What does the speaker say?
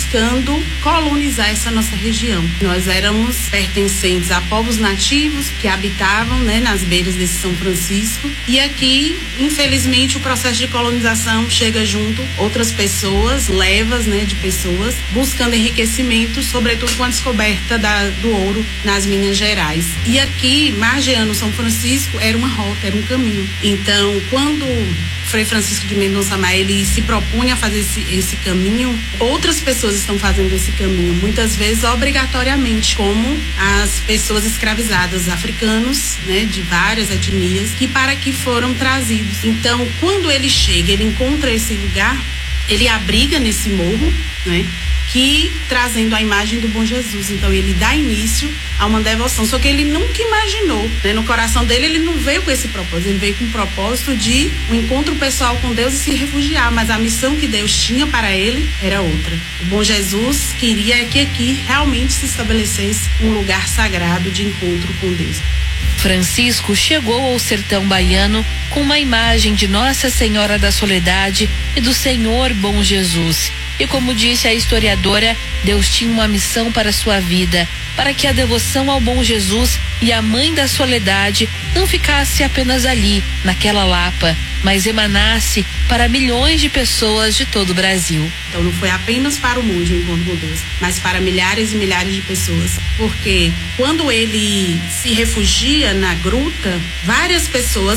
buscando colonizar essa nossa região. Nós éramos pertencentes a povos nativos que habitavam, né, nas beiras desse São Francisco, e aqui, infelizmente, o processo de colonização chega junto outras pessoas, levas, né, de pessoas, buscando enriquecimento, sobretudo com a descoberta do ouro nas Minas Gerais. E aqui, margeando São Francisco, era uma rota, era um caminho. Então, quando Frei Francisco de Mendonça Maia, ele se propunha a fazer esse caminho, outras pessoas estão fazendo esse caminho, muitas vezes obrigatoriamente, como as pessoas escravizadas, africanos, né, de várias etnias, que para aqui foram trazidos. Então, quando ele chega, ele encontra esse lugar, ele abriga nesse morro, né, que trazendo a imagem do Bom Jesus. Então ele dá início a uma devoção, só que ele nunca imaginou, né? No coração dele ele não veio com esse propósito, ele veio com o propósito de um encontro pessoal com Deus e se refugiar, mas a missão que Deus tinha para ele era outra. O Bom Jesus queria que aqui realmente se estabelecesse um lugar sagrado de encontro com Deus. Francisco chegou ao sertão baiano com uma imagem de Nossa Senhora da Soledade e do Senhor Bom Jesus. E como disse a historiadora, Deus tinha uma missão para sua vida, para que a devoção ao Bom Jesus e à Mãe da Soledade não ficasse apenas ali, naquela Lapa, mas emanasse para milhões de pessoas de todo o Brasil. Então não foi apenas para o mundo o encontro com Deus, mas para milhares e milhares de pessoas. Porque quando ele se refugia na gruta, várias pessoas